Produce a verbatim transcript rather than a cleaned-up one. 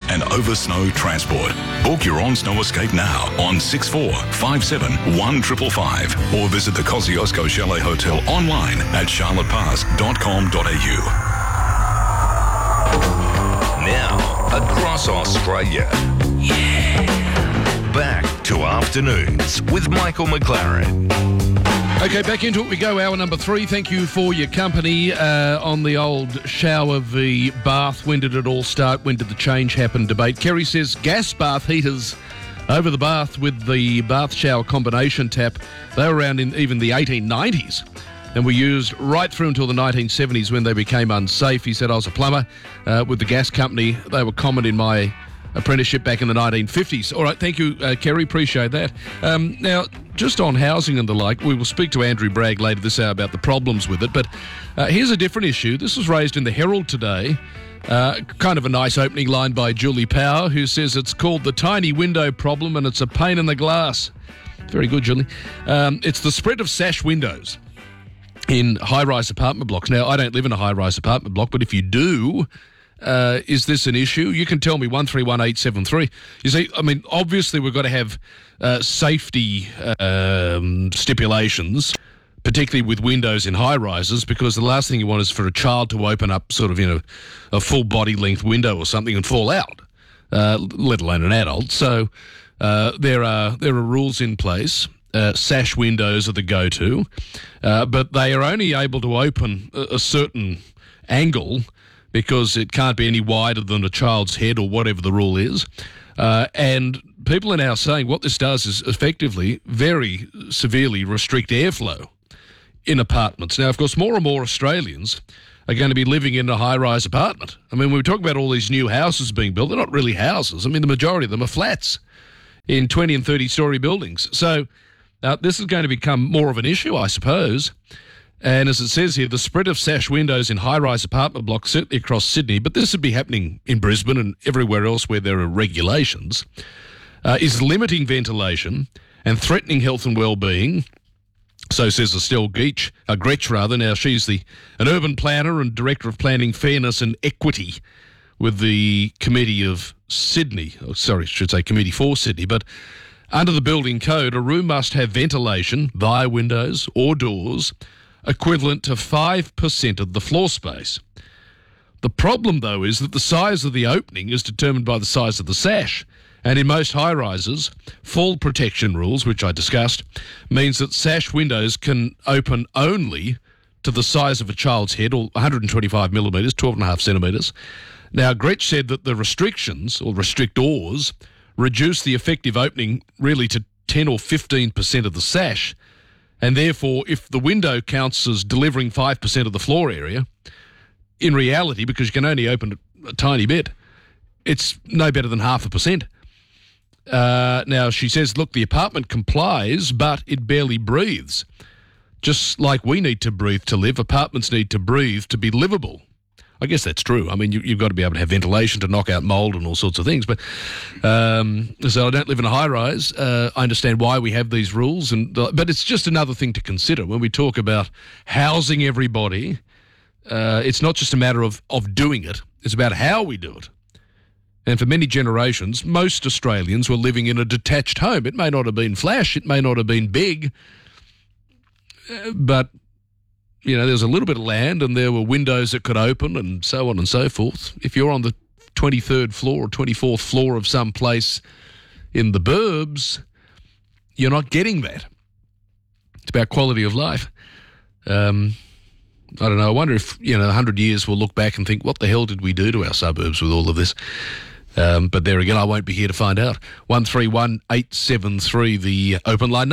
and over snow transport. Book your own snow escape now on six four five seven one five five five or visit the Kosciuszko Chalet Hotel online at charlotte pass dot com dot a u. Now, across Australia. Yeah. Back to Afternoons with Michael McLaren. Okay, back into it we go. Hour number three. Thank you for your company uh, on the old shower v bath. When did it all start? When did the change happen debate? Kerry says gas bath heaters over the bath with the bath shower combination tap. They were around in even the eighteen nineties and were used right through until the nineteen seventies when they became unsafe. He said, I was a plumber uh, with the gas company. They were common in my apprenticeship back in the nineteen fifties. All right, thank you, uh, Kerry. Appreciate that. Um, now, just on housing and the like, we will speak to Andrew Bragg later this hour about the problems with it. But uh, here's a different issue. This was raised in the Herald today. Uh, kind of a nice opening line by Julie Power, who says it's called the tiny window problem and it's a pain in the glass. Very good, Julie. Um, it's the spread of sash windows in high-rise apartment blocks. Now, I don't live in a high-rise apartment block, but if you do, uh, is this an issue? You can tell me, one three one eight seven three. You see, I mean, obviously we've got to have uh, safety um, stipulations, particularly with windows in high-rises, because the last thing you want is for a child to open up sort of, you know, a full body-length window or something and fall out, uh, let alone an adult. So uh, there are there are rules in place. Uh, sash windows are the go-to, uh, but they are only able to open a, a certain angle because it can't be any wider than a child's head or whatever the rule is. Uh, and people are now saying what this does is effectively very severely restrict airflow in apartments. Now, of course, more and more Australians are going to be living in a high-rise apartment. I mean, when we talk about all these new houses being built, they're not really houses. I mean, the majority of them are flats in twenty and thirty-storey buildings. So uh, this is going to become more of an issue, I suppose. And as it says here, the spread of sash windows in high-rise apartment blocks, certainly across Sydney, but this would be happening in Brisbane and everywhere else where there are regulations, uh, is limiting ventilation and threatening health and well-being. So says Estelle Geach, uh, Gretsch rather. Now, she's the an urban planner and Director of Planning, Fairness and Equity with the Committee of Sydney. Oh, sorry, I should say Committee for Sydney. But under the building code, a room must have ventilation via windows or doors equivalent to five percent of the floor space. The problem, though, is that the size of the opening is determined by the size of the sash. And in most high-rises, fall protection rules, which I discussed, means that sash windows can open only to the size of a child's head, or one hundred twenty-five millimetres, twelve and a half centimetres. Now, Gretsch said that the restrictions, or restrictors, reduce the effective opening really to ten or fifteen percent of the sash. And therefore, if the window counts as delivering five percent of the floor area, in reality, because you can only open it a tiny bit, it's no better than half a percent. Uh, now, she says, look, the apartment complies, but it barely breathes. Just like we need to breathe to live, apartments need to breathe to be livable. I guess that's true. I mean, you, you've got to be able to have ventilation to knock out mould and all sorts of things. But um, so I don't live in a high-rise. Uh, I understand why we have these rules, and uh, but it's just another thing to consider when we talk about housing everybody. Uh, it's not just a matter of, of doing it. It's about how we do it. And for many generations, most Australians were living in a detached home. It may not have been flash, it may not have been big, uh, but, you know, there's a little bit of land and there were windows that could open and so on and so forth. If you're on the twenty-third floor or twenty-fourth floor of some place in the burbs, you're not getting that. It's about quality of life. Um, I don't know. I wonder if, you know, one hundred years we'll look back and think, what the hell did we do to our suburbs with all of this? Um, but there again, I won't be here to find out. one three one eight seven three, the open line.